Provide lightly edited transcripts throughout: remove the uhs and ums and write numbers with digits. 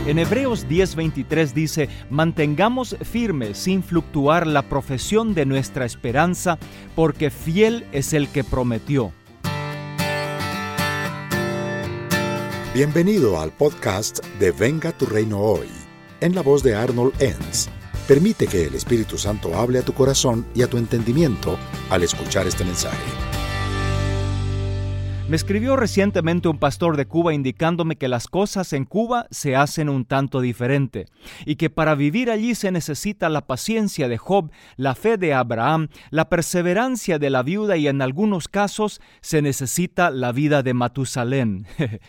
En Hebreos 10:23 dice: mantengamos firme sin fluctuar la profesión de nuestra esperanza, porque fiel es el que prometió. Bienvenido al podcast de Venga tu Reino Hoy, en la voz de Arnold Enns. Permite que el Espíritu Santo hable a tu corazón y a tu entendimiento al escuchar este mensaje. Me escribió recientemente un pastor de Cuba indicándome que las cosas en Cuba se hacen un tanto diferente y que para vivir allí se necesita la paciencia de Job, la fe de Abraham, la perseverancia de la viuda y en algunos casos se necesita la vida de Matusalén.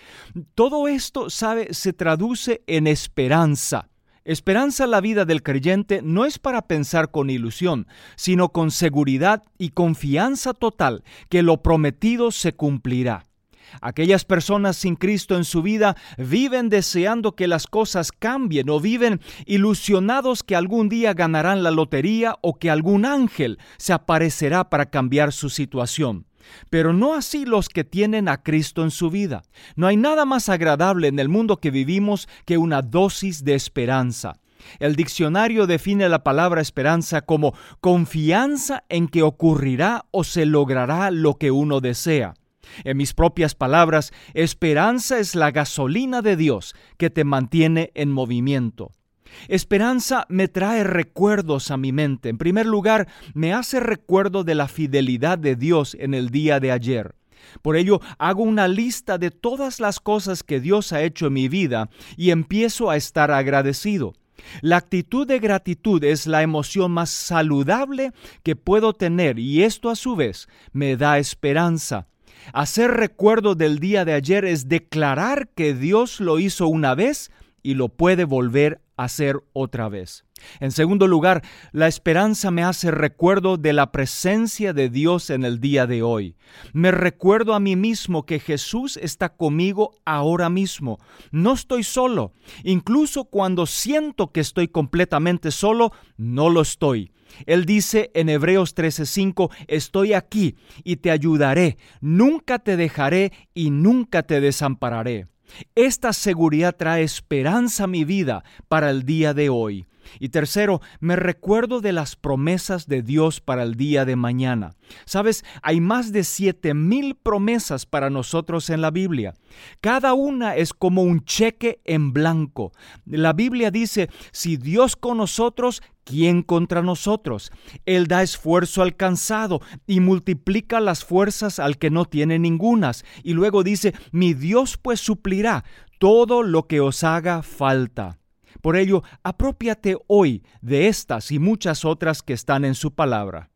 Todo esto, se traduce en esperanza. Esperanza en la vida del creyente no es para pensar con ilusión, sino con seguridad y confianza total que lo prometido se cumplirá. Aquellas personas sin Cristo en su vida viven deseando que las cosas cambien o viven ilusionados que algún día ganarán la lotería o que algún ángel se aparecerá para cambiar su situación. Pero no así los que tienen a Cristo en su vida. No hay nada más agradable en el mundo que vivimos que una dosis de esperanza. El diccionario define la palabra esperanza como confianza en que ocurrirá o se logrará lo que uno desea. En mis propias palabras, esperanza es la gasolina de Dios que te mantiene en movimiento. Esperanza me trae recuerdos a mi mente. En primer lugar, me hace recuerdo de la fidelidad de Dios en el día de ayer. Por ello, hago una lista de todas las cosas que Dios ha hecho en mi vida y empiezo a estar agradecido. La actitud de gratitud es la emoción más saludable que puedo tener y esto a su vez me da esperanza. Hacer recuerdo del día de ayer es declarar que Dios lo hizo una vez y lo puede volver a hacer otra vez. En segundo lugar, la esperanza me hace recuerdo de la presencia de Dios en el día de hoy. Me recuerdo a mí mismo que Jesús está conmigo ahora mismo. No estoy solo. Incluso cuando siento que estoy completamente solo, no lo estoy. Él dice en Hebreos 13:5, estoy aquí y te ayudaré, nunca te dejaré y nunca te desampararé. Esta seguridad trae esperanza a mi vida para el día de hoy. Y tercero, me recuerdo de las promesas de Dios para el día de mañana. ¿Sabes? Hay más de 7,000 promesas para nosotros en la Biblia. Cada una es como un cheque en blanco. La Biblia dice, si Dios con nosotros, ¿quién contra nosotros? Él da esfuerzo al cansado y multiplica las fuerzas al que no tiene ningunas. Y luego dice, mi Dios pues suplirá todo lo que os haga falta. Por ello, aprópiate hoy de estas y muchas otras que están en su palabra.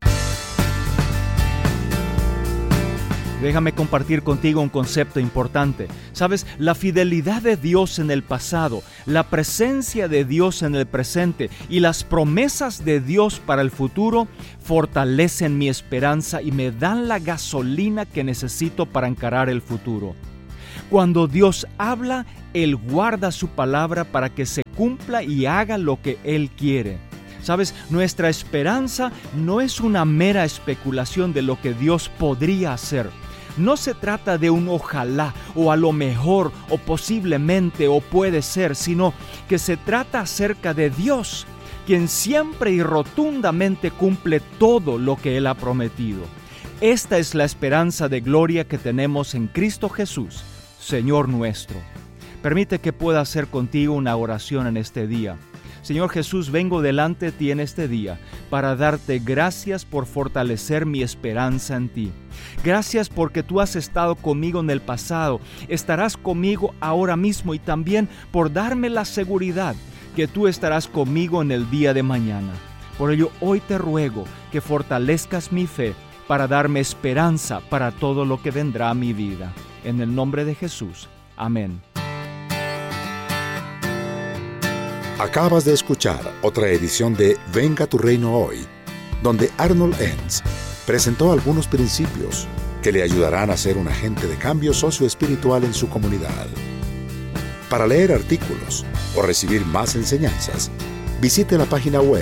Déjame compartir contigo un concepto importante. ¿Sabes? La fidelidad de Dios en el pasado, la presencia de Dios en el presente y las promesas de Dios para el futuro fortalecen mi esperanza y me dan la gasolina que necesito para encarar el futuro. Cuando Dios habla, Él guarda su palabra para que se cumpla y haga lo que Él quiere. ¿Sabes? Nuestra esperanza no es una mera especulación de lo que Dios podría hacer. No se trata de un ojalá o a lo mejor o posiblemente o puede ser, sino que se trata acerca de Dios, quien siempre y rotundamente cumple todo lo que Él ha prometido. Esta es la esperanza de gloria que tenemos en Cristo Jesús, Señor nuestro. Permite que pueda hacer contigo una oración en este día. Señor Jesús, vengo delante de ti en este día para darte gracias por fortalecer mi esperanza en ti. Gracias porque tú has estado conmigo en el pasado, estarás conmigo ahora mismo y también por darme la seguridad que tú estarás conmigo en el día de mañana. Por ello, hoy te ruego que fortalezcas mi fe para darme esperanza para todo lo que vendrá a mi vida. En el nombre de Jesús. Amén. Acabas de escuchar otra edición de Venga tu Reino Hoy, donde Arnold Enns presentó algunos principios que le ayudarán a ser un agente de cambio socioespiritual en su comunidad. Para leer artículos o recibir más enseñanzas, visite la página web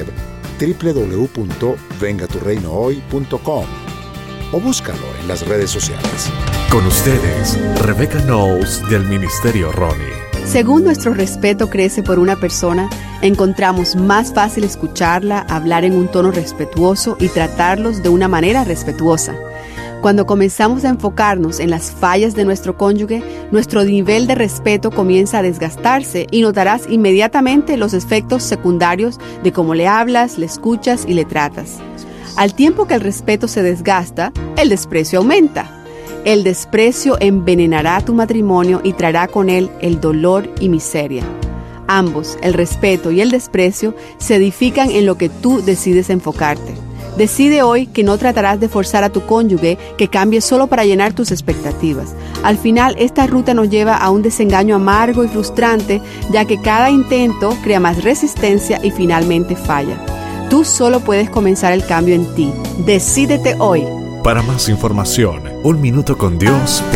www.vengaturreinohoy.com o búscalo en las redes sociales. Con ustedes, Rebecca Knowles del Ministerio Ronnie. Según nuestro respeto crece por una persona, encontramos más fácil escucharla, hablar en un tono respetuoso y tratarlos de una manera respetuosa. Cuando comenzamos a enfocarnos en las fallas de nuestro cónyuge, nuestro nivel de respeto comienza a desgastarse y notarás inmediatamente los efectos secundarios de cómo le hablas, le escuchas y le tratas. Al tiempo que el respeto se desgasta, el desprecio aumenta. El desprecio envenenará tu matrimonio y traerá con él el dolor y miseria. Ambos, el respeto y el desprecio, se edifican en lo que tú decides enfocarte. Decide hoy que no tratarás de forzar a tu cónyuge que cambie solo para llenar tus expectativas. Al final, esta ruta nos lleva a un desengaño amargo y frustrante, ya que cada intento crea más resistencia y finalmente falla. Tú solo puedes comenzar el cambio en ti. Decídete hoy. Para más información, unminutocondios.org.